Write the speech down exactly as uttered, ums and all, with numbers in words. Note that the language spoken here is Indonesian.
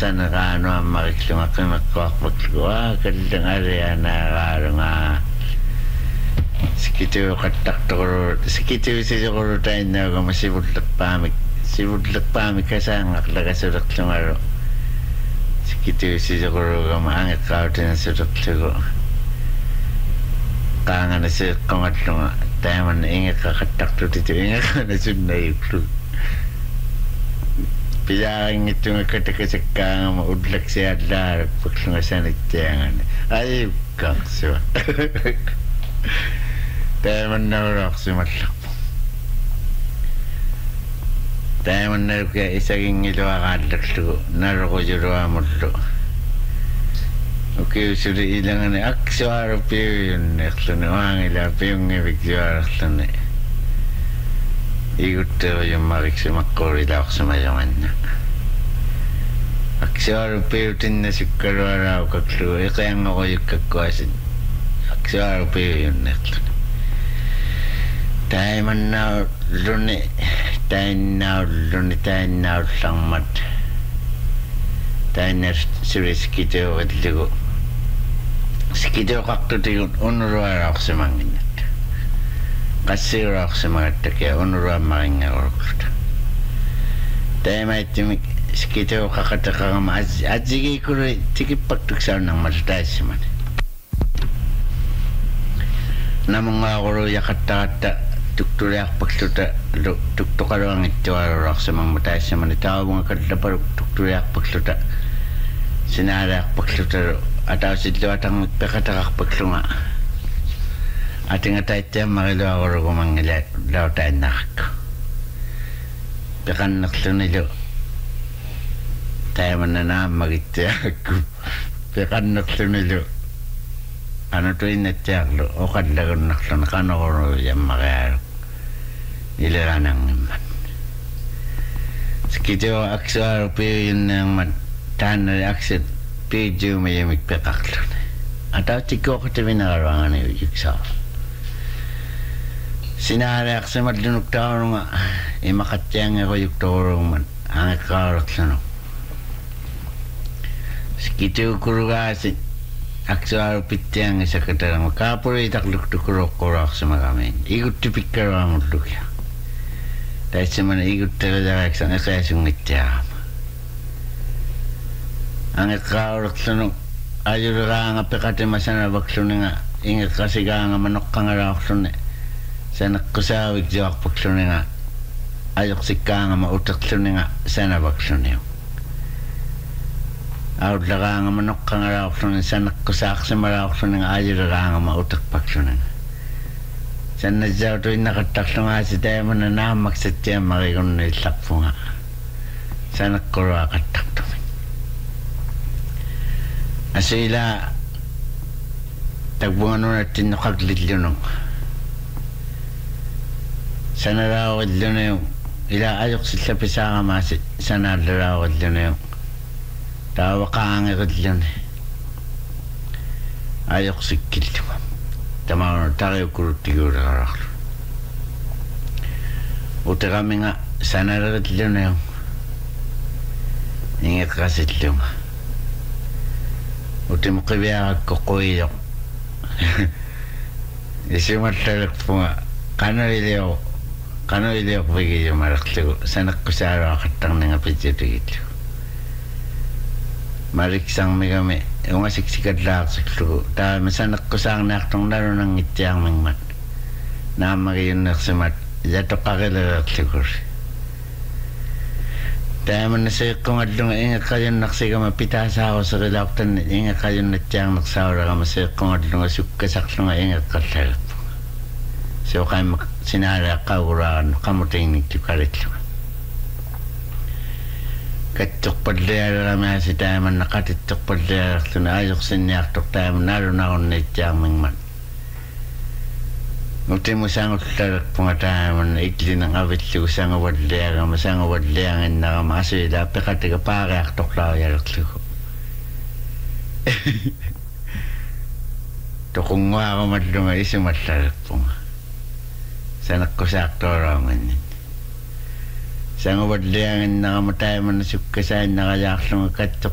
sana ka ano ang makiklunga kimakkwakpagluwa kaldang area na karo nga sikitu katak tokoro sikitu si tokoro tayo na ka masibudlak pamik sibudlak pamik kasang aklaga sudak lumaro sikitu si tokoro ka maangit kao din sudak lugo kanga na si kongat lunga tayo man ingat ka katak to dito ingat ka na sunay yuklu Pilang itu ngekata-kata kang udlak siya dar pagsunga sa nagtiyangan. Ay, kang siya. Tayo man naurok si matlak po. Tayo man naurok kaya isaging ilo akadlak to. Naro ko juro amullo. Okay, suri ilang ane. Aksuaro piyo yun. Neklo na wang ila piyong ibig suaro na. Ikut tayo yung marik si makori daw sa mayaman niya. Aksiyaro pirutin na si karwaraw kaklo. E kaya nga ko yung kakwasin. Aksiyaro piyo yun neklo. Tayo man na luni. Tayo na luni. Tayo na lang mat. Tayo na suri sikito at ligo. Sikito kakto tayo unurwaraw sa mangin. Kasi rock sa mga takya, unura maring nga orkut. Tayo may timik, sikito kakataka nga ma, at sige ko rin, tikip pagtuksaw ng matatay si man. Namang nga ako rin yakata-kata, tuktuliak pagtuta, tuktukaro ang itiwaro rock sa mga matay si man. Itaw mga kadlaparok, tuktuliak pagtuta, sinariak pagtuta, ataw si Luatang pekatakak pagtunga. Ating atay tayo makilo ako rin kumangilat daw tayo nakako. Pekan naklo nilo. Tayo man na na magiti ako. Pekan naklo nilo. Ano to inatiyaklo. O kadlagon naklo nakano ko rin yung makayaro. Iliranang naman. Sikito aksuaro piyo yun ng matahan na aksit. Piyo may yung magpekaklo. Ataw tiko ko tabi nakaruangan na yung yuksaw. Sinariak sa madlunok tao nga, imakatyang ako yung toro man, ang ikarak sa no. Sikito kuro kasi, aksuaro pityang isa katarang, makapuro itakluk tukurok kurak sa magamin. Igot tipik karo ang lukya. Dahil sa man igot talaga sa nakayasong ityam. Ang ikarak sa no, ayuro ka nga pekate masana bakso nga, ingat kasi ka nga manok ka nga rak sa no. Sana kusawig jawak pagso nga ayok si ka nga mautak so nga sana bakso niyo. Awad laka nga manok ka nga rawak so sana kusak sa marawak so nga ayok laka nga mautak pagso nga. Sana jaw to'y nakatak so nga si tayo mo na namak sa tiyan makikon na itakpo nga. Sana kuro akatak to. Aso ila tagbungan mo natin nakaglidlo nung. Sana raw kadlo na yung ila ayok sila pisa nga masit sana raw kadlo na yung tawa ka ang kadlo na ayok sikil diba tamaw tayo kurutigo raw uta kami nga sana raw kadlo na yung ingat kasit yung uta mo kabiya kukuy yung isi matalak po nga kano iliyo Kano ili ako bigay yung maraklo. Sanak ko sa araw akatang nga pidyo dito. Mariksang may kami. Yung masiksikad lang sa klo. Dahil masanak ko sa ang naktong laro ng ityang mingmat. Namagay yung naksamat. Yato kakilala siguro. Dahil man nasa kong adlong ingat kayo naksiga mapitasa ako sa kilaktan. Ingat kayo natyang naksawara ka masaya kong adlong asukasaklo nga ingat katalap. So kayo sinara kauraan kamuting nagtukarit lang. Katok padlera kami si tayo man nakatitok padlera ito na ayok sinyak tok tayo man naroon ako na ityang mingman. Ngati mo sangot tarak po nga tayo man ikli ng awit liw sang awadlera masang awadlera nga nakamasila pekatiga pareak tok lao yarak liw. Tokong nga ako madlunga isi matarak po nga. Sana ko sa aktorangan. Sa nga wadliangin nakamatay man na sukasayan nakayak sa mga katok